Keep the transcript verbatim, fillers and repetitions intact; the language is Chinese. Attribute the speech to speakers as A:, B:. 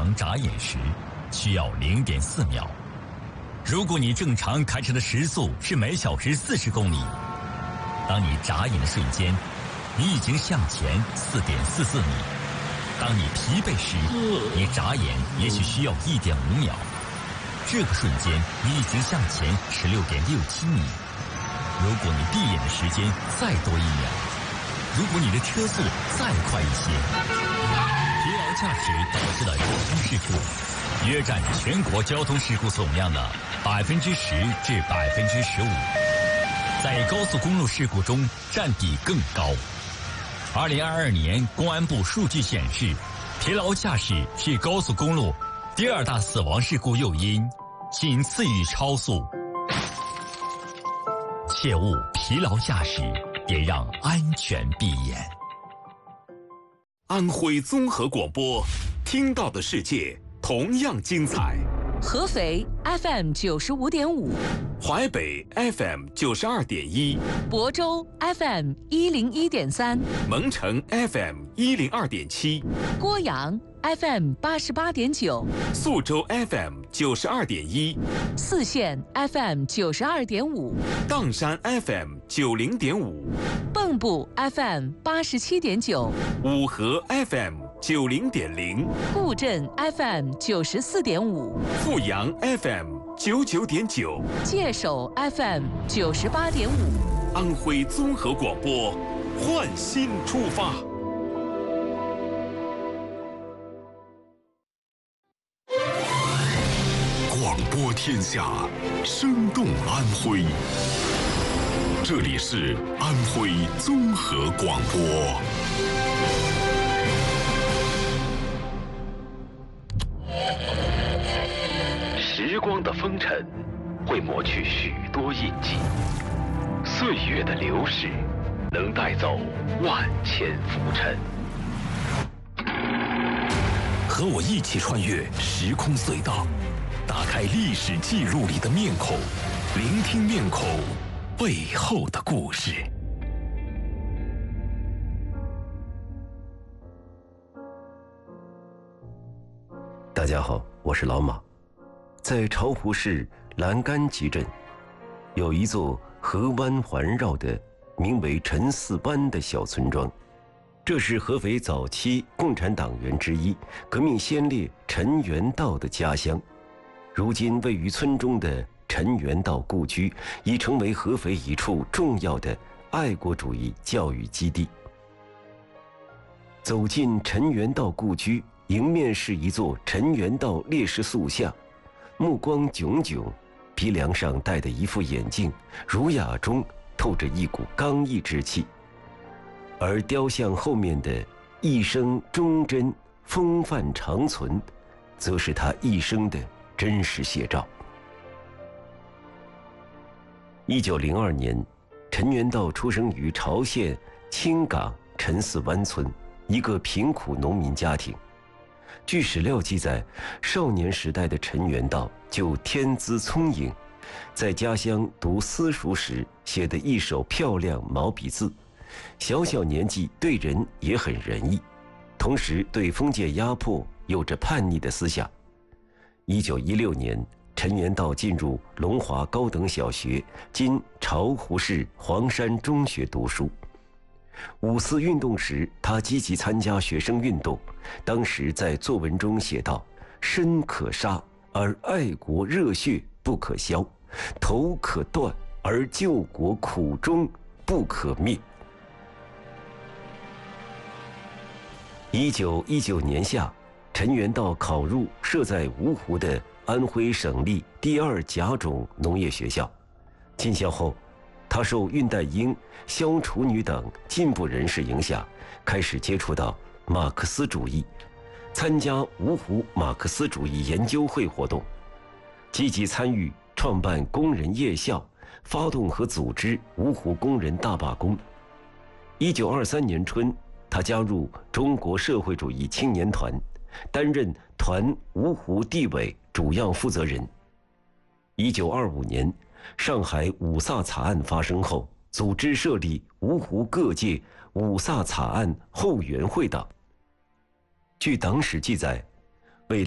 A: 常眨眼时需要 零点四秒。如果你正常开车的时速是每小时四十公里，当你眨眼的瞬间，你已经向前 四点四四米。当你疲惫时，你眨眼也许需要 一点五秒。这个瞬间，你已经向前 十六点六七米。如果你闭眼的时间再多一秒，如果你的车速再快一些，疲劳驾驶导致的交通事故约占全国交通事故总量的百分之十至百分之十五，在高速公路事故中占比更高。二零二二年公安部数据显示，疲劳驾驶是高速公路第二大死亡事故诱因，仅次于超速。切勿疲劳驾驶，别让安全闭眼。
B: 安徽综合广播，听到的世界同样精彩。
C: 合肥 F M 九十五点五，
B: 淮北 F M 九十二点一，
C: 亳州 F M 一零一点三，
B: 蒙城 F M 一零二点七，
C: 郭阳 F M 八十八点九，
B: 宿州 F M 九十二点一，
C: 泗县 F M 九十二点五，
B: 砀山 F M 九零点五，
C: 蚌埠 F M 八十七点九，
B: 五河 F M 九零点零，
C: 固镇 F M 九十四点五，
B: 阜阳 F M 九九点九，
C: 界首 F M 九十八点五。
B: 安徽综合广播，焕新出发。
D: 广播天下，生动安徽。这里是安徽综合广播。
E: 时光的风尘会抹去许多印记，岁月的流逝能带走万千浮尘。
D: 和我一起穿越时空隧道，打开历史记录里的面孔，聆听面孔背后的故事。
F: 大家好，我是老马。在巢湖市栏杆集镇，有一座河湾环绕的名为陈四湾的小村庄。这是合肥早期共产党员之一、革命先烈陈元道的家乡。如今位于村中的陈元道故居，已成为合肥一处重要的爱国主义教育基地。走进陈元道故居，迎面是一座陈元道烈士塑像，目光炯炯，鼻梁上戴的一副眼镜，儒雅中透着一股刚毅之气。而雕像后面的一生忠贞、风范长存，则是他一生的真实写照。一九零二年，陈元道出生于巢县青岗陈四湾村一个贫苦农民家庭。据史料记载，少年时代的陈元道就天资聪颖，在家乡读私塾时写的一手漂亮毛笔字，小小年纪对人也很仁义，同时对封建压迫有着叛逆的思想。一九一六年，陈元道进入龙华高等小学（今巢湖市黄山中学）读书。五四运动时，他积极参加学生运动，当时在作文中写道：“身可杀，而爱国热血不可消；头可断，而救国苦衷不可灭。”一九一九年夏，陈元道考入设在芜湖的安徽省立第二甲种农业学校。进校后，他受恽代英、萧楚女等进步人士影响，开始接触到马克思主义，参加芜湖马克思主义研究会活动，积极参与创办工人夜校，发动和组织芜湖工人大罢工。一九二三年春，他加入中国社会主义青年团，担任团芜湖地委主要负责人。一九二五年，上海五卅惨案发生后，组织设立芜湖各界五卅惨案后援会党。据党史记载，